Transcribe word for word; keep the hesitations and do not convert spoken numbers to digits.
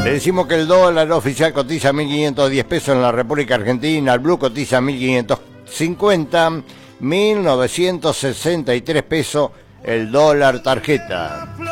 Le decimos que el dólar oficial cotiza mil quinientos diez pesos en la República Argentina, el blue cotiza mil quinientos cincuenta, mil novecientos sesenta y tres pesos el dólar tarjeta.